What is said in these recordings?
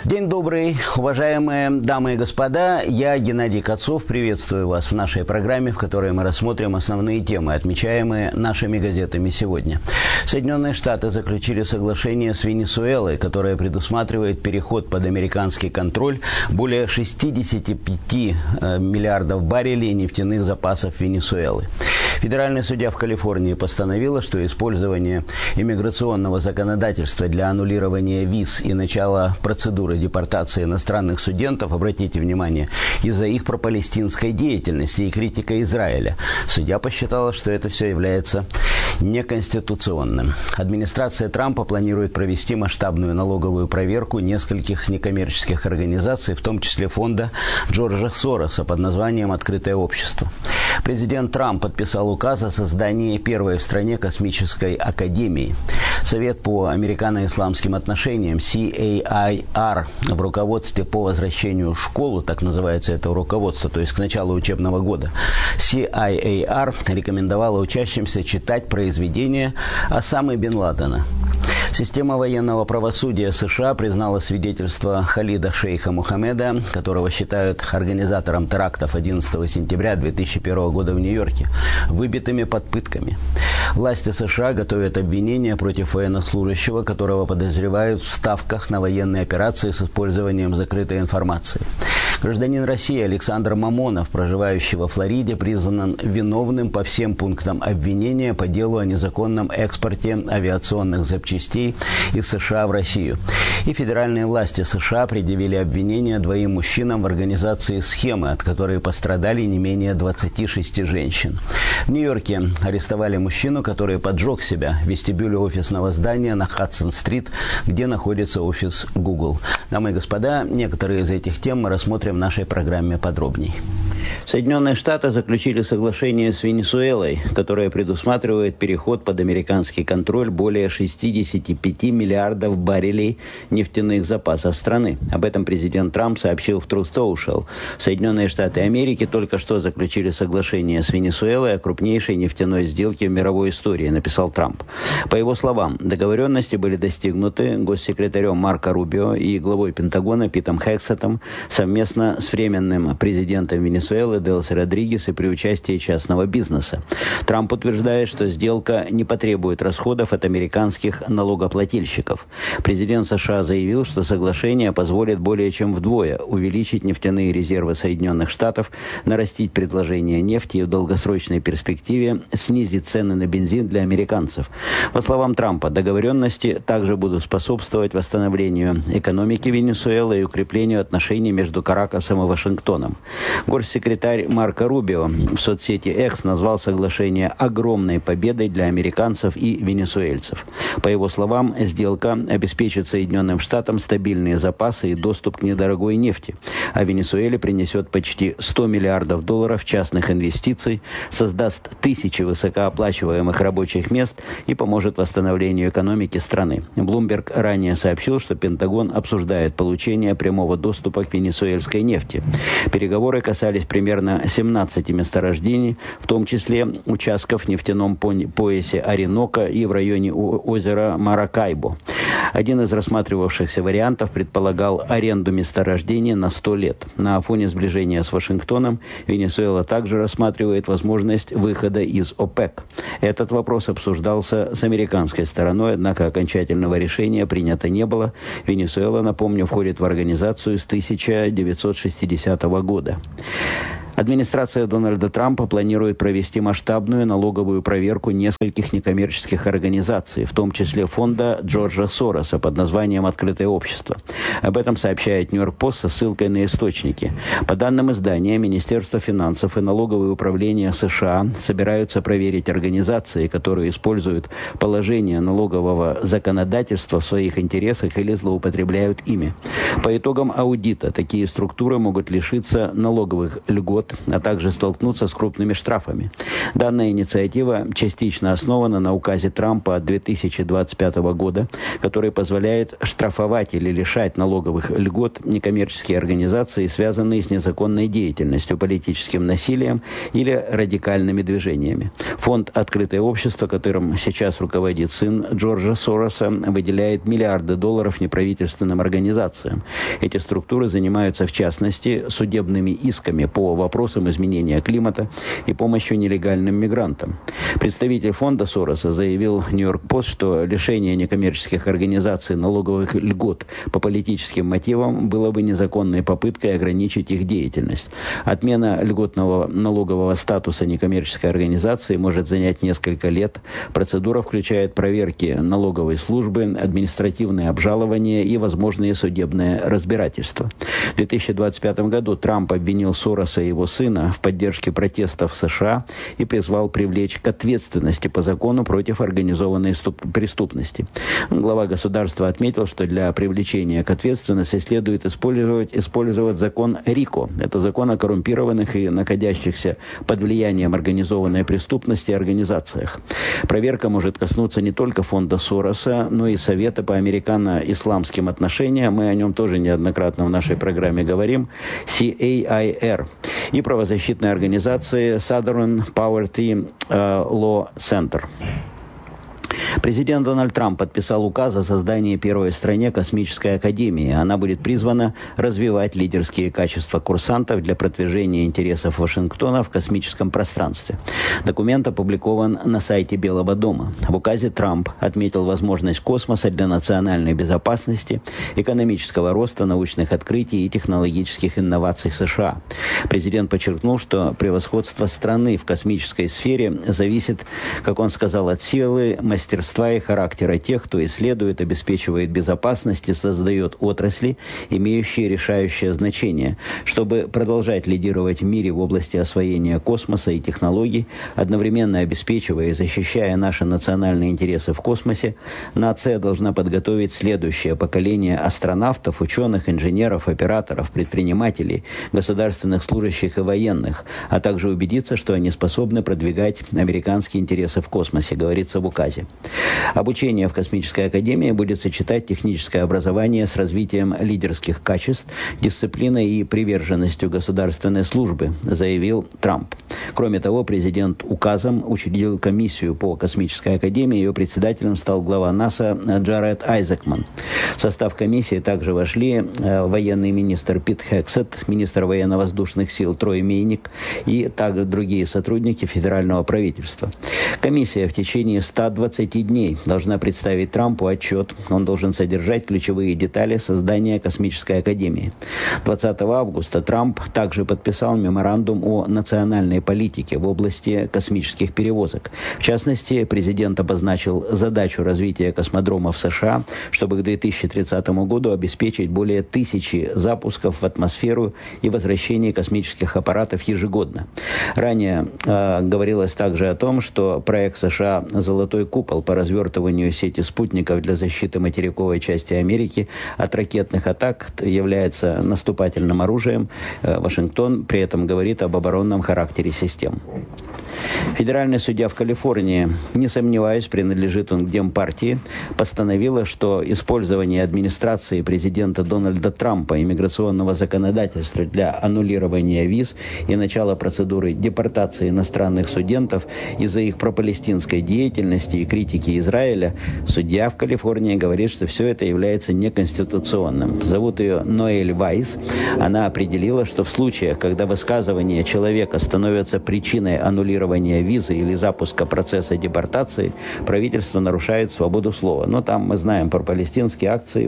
День добрый, уважаемые дамы и господа. Я, Геннадий Кацов, приветствую вас в нашей программе, в которой мы рассмотрим основные темы, отмечаемые нашими газетами сегодня. Соединенные Штаты заключили соглашение с Венесуэлой, которое предусматривает переход под американский контроль более 65 миллиардов баррелей нефтяных запасов Венесуэлы. Федеральный судья в Калифорнии постановила, что использование иммиграционного законодательства для аннулирования виз и начала процедуры депортации иностранных студентов, обратите внимание, из-за их пропалестинской деятельности и критика Израиля. Судья посчитала, что это все является неконституционным. Администрация Трампа планирует провести масштабную налоговую проверку нескольких некоммерческих организаций, в том числе фонда Джорджа Сороса под названием «Открытое общество». Президент Трамп подписал указ о создании первой в стране космической академии. Совет по американо-исламским отношениям CAIR в руководстве по возвращению в школу, так называется это руководство, то есть к началу учебного года, CAIR рекомендовало учащимся читать произведения Осамы бен Ладена. Система военного правосудия США признала свидетельство Халида шейха Мухаммеда, которого считают организатором терактов 11 сентября 2001 года в Нью-Йорке, выбитыми под пытками. Власти США готовят обвинения против военнослужащего, которого подозревают в ставках на военные операции с использованием закрытой информации. Гражданин России Александр Мамонов, проживающий во Флориде, признан виновным по всем пунктам обвинения по делу о незаконном экспорте авиационных запчастей из США в Россию. И федеральные власти США предъявили обвинения двоим мужчинам в организации схемы, от которой пострадали не менее 26 женщин. В Нью-Йорке арестовали мужчину, который поджег себя в вестибюле офисного здания на Хадсон-стрит, где находится офис Google. Дамы и господа, некоторые из этих тем мы рассмотрим в нашей программе подробней. Соединенные Штаты заключили соглашение с Венесуэлой, которое предусматривает переход под американский контроль более 65 миллиардов баррелей нефтяных запасов страны. Об этом президент Трамп сообщил в Truth Social. Соединенные Штаты Америки только что заключили соглашение с Венесуэлой о крупнейшей нефтяной сделке в мировой истории, написал Трамп. По его словам, договоренности были достигнуты госсекретарем Марко Рубио и главой Пентагона Питом Хексетом совместно с временным президентом Венесуэлы Делси Родригес и при участии частного бизнеса. Трамп утверждает, что сделка не потребует расходов от американских налогоплательщиков. Президент США заявил, что соглашение позволит более чем вдвое увеличить нефтяные резервы Соединенных Штатов, нарастить предложение нефти и в долгосрочной перспективе снизить цены на бензин для американцев. По словам Трампа, договоренности также будут способствовать восстановлению экономики Венесуэлы и укреплению отношений между Каракасом и Вашингтоном. Госсекретарь Марко Рубио в соцсети X назвал соглашение огромной победой для американцев и венесуэльцев. По его словам, сделка обеспечит Соединенным Штатам стабильные запасы и доступ к недорогой нефти, а Венесуэле принесет почти $100 миллиардов частных инвестиций, создаст тысячи высокооплачиваемых рабочих мест и поможет восстановлению экономики страны. Bloomberg ранее сообщил, что Пентагон обсуждает получение прямого доступа к венесуэльской нефти. Переговоры касались примерно 17 месторождений, в том числе участков в нефтяном поясе Оренока и в районе озера Маракайбо. Один из рассматривавшихся вариантов предполагал аренду месторождений на 100 лет. На фоне сближения с Вашингтоном Венесуэла также рассматривает возможность выхода из ОПЕК. Этот вопрос обсуждался с американской стороной, однако окончательного решения принято не было. Венесуэла, напомню, входит в организацию с 1960 года. Администрация Дональда Трампа планирует провести масштабную налоговую проверку нескольких некоммерческих организаций, в том числе фонда Джорджа Сороса под названием «Открытое общество». Об этом сообщает Нью-Йорк Пост со ссылкой на источники. По данным издания, Министерство финансов и налоговое управление США собираются проверить организации, которые используют положения налогового законодательства в своих интересах или злоупотребляют ими. По итогам аудита такие структуры могут лишиться налоговых льгот льгот, а также столкнуться с крупными штрафами. Данная инициатива частично основана на указе Трампа от 2025 года, который позволяет штрафовать или лишать налоговых льгот некоммерческие организации, связанные с незаконной деятельностью, политическим насилием или радикальными движениями. Фонд «Открытое общество», которым сейчас руководит сын Джорджа Сороса, выделяет миллиарды долларов неправительственным организациям. Эти структуры занимаются, в частности, судебными исками по вопросам изменения климата и помощью нелегальным мигрантам. Представитель фонда Сороса заявил в Нью-Йорк-Пост, что лишение некоммерческих организаций налоговых льгот по политическим мотивам было бы незаконной попыткой ограничить их деятельность. Отмена льготного налогового статуса некоммерческой организации может занять несколько лет. Процедура включает проверки налоговой службы, административные обжалования и возможные судебные разбирательства. В 2025 году Трамп обвинил Сороса и его сына в поддержке протестов в США и призвал привлечь к ответственности по закону против организованной преступности. Глава государства отметил, что для привлечения к ответственности следует использовать закон РИКО. Это закон о коррумпированных и находящихся под влиянием организованной преступности организациях. Проверка может коснуться не только фонда Сороса, но и Совета по американо-исламским отношениям, мы о нем тоже неоднократно в нашей программе говорим, CAIR, и правозащитной организации Southern Poverty Law Center. Президент Дональд Трамп подписал указ о создании первой в стране космической академии. Она будет призвана развивать лидерские качества курсантов для продвижения интересов Вашингтона в космическом пространстве. Документ опубликован на сайте Белого дома. В указе Трамп отметил возможность космоса для национальной безопасности, экономического роста, научных открытий и технологических инноваций США. Президент подчеркнул, что превосходство страны в космической сфере зависит, как он сказал, от силы, мастерства и характера тех, кто исследует, обеспечивает безопасность и создает отрасли, имеющие решающее значение. Чтобы продолжать лидировать в мире в области освоения космоса и технологий, одновременно обеспечивая и защищая наши национальные интересы в космосе, нация должна подготовить следующее поколение астронавтов, ученых, инженеров, операторов, предпринимателей, государственных служащих и военных, а также убедиться, что они способны продвигать американские интересы в космосе, говорится в указе. Обучение в Космической академии будет сочетать техническое образование с развитием лидерских качеств, дисциплиной и приверженностью государственной службы, заявил Трамп. Кроме того, президент указом учредил комиссию по Космической академии. Ее председателем стал глава НАСА Джаред Айзекман. В состав комиссии также вошли военный министр Пит Хексет, министр военно-воздушных сил Трой Мейник и также другие сотрудники федерального правительства. Комиссия в течение 120 дней должна представить Трампу отчет. Он должен содержать ключевые детали создания Космической академии. 20 августа Трамп также подписал меморандум о национальной политике в области космических перевозок. В частности, президент обозначил задачу развития космодромов США, чтобы к 2030 году обеспечить более 1000 запусков в атмосферу и возвращение космических аппаратов ежегодно. Ранее говорилось также о том, что проект США «Золотой купол» по развертыванию сети спутников для защиты материковой части Америки от ракетных атак является наступательным оружием. Вашингтон при этом говорит об оборонном характере систем. Федеральный судья в Калифорнии, не сомневаюсь, принадлежит он к Демпартии, постановила, что использование администрации президента Дональда Трампа иммиграционного законодательства для аннулирования виз и начала процедуры депортации иностранных студентов из-за их пропалестинской деятельности и критики Израиля, судья в Калифорнии говорит, что все это является неконституционным. Зовут ее Ноэль Вайс. Она определила, что в случаях, когда высказывание человека становится причиной аннулирования визы или запуска процесса депортации, правительство нарушает свободу слова. Но там мы знаем про палестинские акции,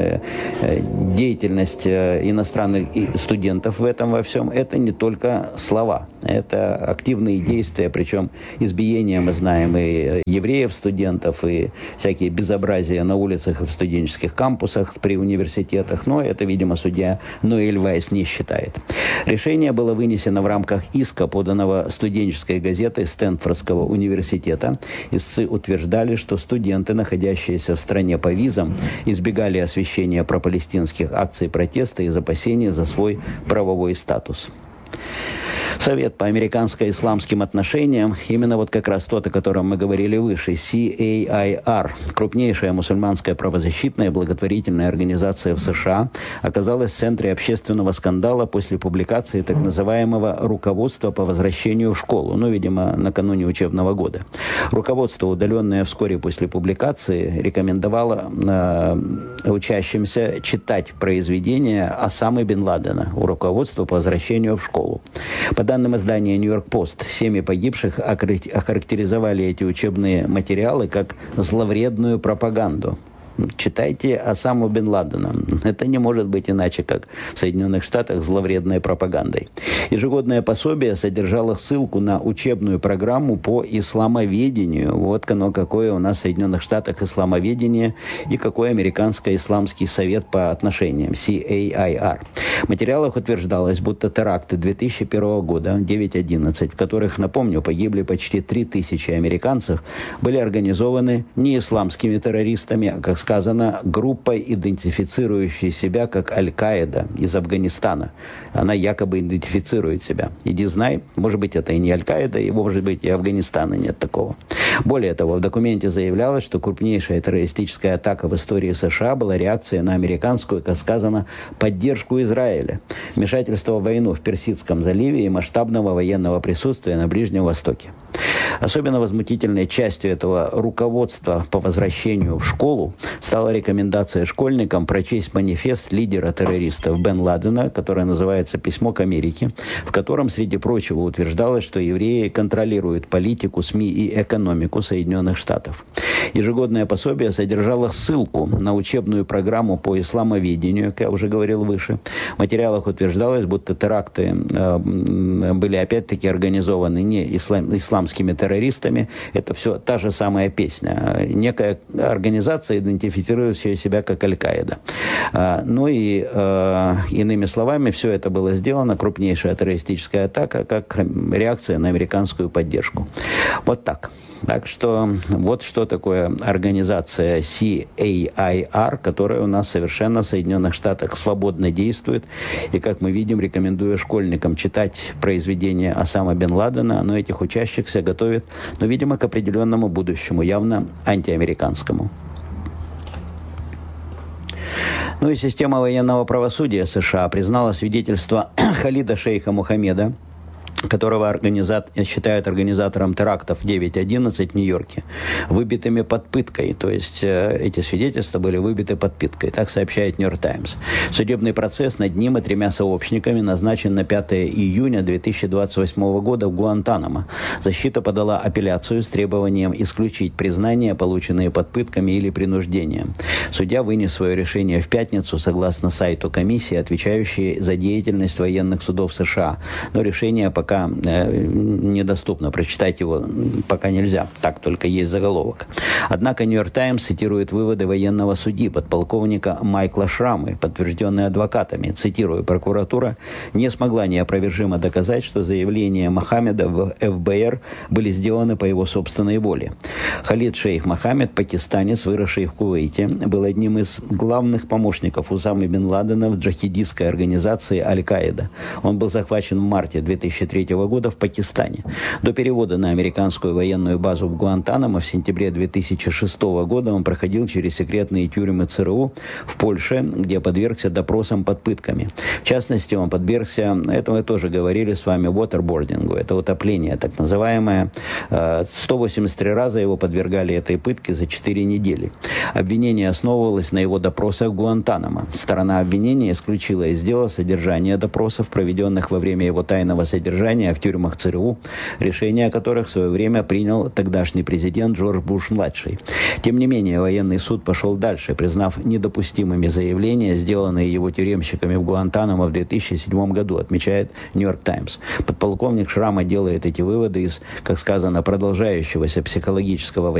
деятельность иностранных студентов в этом во всем. Это не только слова, это активные действия, причем избиения мы знаем и евреев, студентов, и всякие безобразия на улицах и в студенческих кампусах при университетах. Но это, видимо, судья Ноэль Вайс не считает. Решение было вынесено в рамках иска, поданного студенческой газетой Стэнфордского университета. Истцы утверждали, что студенты, находящиеся в стране по визам, избегали освещения пропалестинских акций протеста из опасений за свой правовой статус. Совет по американско-исламским отношениям, именно вот как раз тот, о котором мы говорили выше, CAIR, крупнейшая мусульманская правозащитная и благотворительная организация в США, оказалась в центре общественного скандала после публикации так называемого руководства по возвращению в школу, видимо, накануне учебного года. Руководство, удаленное вскоре после публикации, рекомендовало учащимся читать произведения Осамы бен Ладена у руководства по возвращению в школу. По данным издания «Нью-Йорк Пост», семьи погибших охарактеризовали эти учебные материалы как зловредную пропаганду. Читайте Осаму бен Ладена. Это не может быть иначе, как в Соединенных Штатах зловредной пропагандой. Ежегодное пособие содержало ссылку на учебную программу по исламоведению. Вот оно, какое у нас в Соединенных Штатах исламоведение и какой американско-исламский совет по отношениям, CAIR. В материалах утверждалось, будто теракты 2001 года, 9/11, в которых, напомню, погибли почти 3000 американцев, были организованы не исламскими террористами, а, как сказано, группой, идентифицирующей себя как Аль-Каида из Афганистана. Она якобы идентифицирует себя. Иди знай, может быть, это и не Аль-Каида, и, может быть, и Афганистана нет такого. Более того, в документе заявлялось, что крупнейшая террористическая атака в истории США была реакцией на американскую, как сказано, поддержку Израиля, вмешательство в войну в Персидском заливе и масштабного военного присутствия на Ближнем Востоке. Особенно возмутительной частью этого руководства по возвращению в школу стала рекомендация школьникам прочесть манифест лидера террористов Бен Ладена, который называется «Письмо к Америке», в котором, среди прочего, утверждалось, что евреи контролируют политику, СМИ и экономику Соединенных Штатов. Ежегодное пособие содержало ссылку на учебную программу по исламоведению, как я уже говорил выше. В материалах утверждалось, будто теракты были опять-таки организованы не исламскими террористами. Это все та же самая песня. Некая организация, идентифицирующая себя как Аль-Каида. Иными словами, все это было сделано, крупнейшая террористическая атака, как реакция на американскую поддержку. Вот так. Так что вот что такое организация CAIR, которая у нас совершенно в Соединенных Штатах свободно действует. И, как мы видим, рекомендуя школьникам читать произведения Осама бен Ладена, но этих учащихся готовит, видимо, к определенному будущему, явно антиамериканскому. И система военного правосудия США признала свидетельство Халида шейха Мухаммеда, которого считают организатором терактов 9/11 в Нью-Йорке, выбитыми под пыткой. То есть эти свидетельства были выбиты под пыткой. Так сообщает «Нью-Йорк Таймс». Судебный процесс над ним и 3 сообщниками назначен на 5 июня 2028 года в Гуантанамо. Защита подала апелляцию с требованием исключить признания, полученные под пытками или принуждением. Судья вынес свое решение в пятницу, согласно сайту комиссии, отвечающей за деятельность военных судов США. Но решение пока недоступно. Прочитать его пока нельзя. Так только есть заголовок. Однако «Нью-Йорк Таймс» цитирует выводы военного судьи подполковника Майкла Шрамы, подтвержденные адвокатами. Цитирую: «Прокуратура не смогла неопровержимо доказать, что заявления Мохаммеда в ФБР были сделаны по его собственной воле». Халид шейх Мохаммед, пакистанец, выросший в Кувейте, был одним из главных помощников Усамы бен Ладена в джихадистской организации Аль-Каида. Он был захвачен в марте 2003 года в Пакистане. До перевода на американскую военную базу в Гуантанамо в сентябре 2006 года он проходил через секретные тюрьмы ЦРУ в Польше, где подвергся допросам под пытками. В частности, он подвергся, это мы тоже говорили с вами, waterboarding, это утопление так называемое. 183 раза его подвергали этой пытке за 4 недели. Обвинение основывалось на его допросах в Гуантанамо. Сторона обвинения исключила из дела содержание допросов, проведенных во время его тайного содержания в тюрьмах ЦРУ, решение о которых в свое время принял тогдашний президент Джордж Буш-младший. Тем не менее, военный суд пошел дальше, признав недопустимыми заявления, сделанные его тюремщиками в Гуантанамо в 2007 году, отмечает «Нью-Йорк Таймс». Подполковник Шрама делает эти выводы из, как сказано, продолжающегося психологического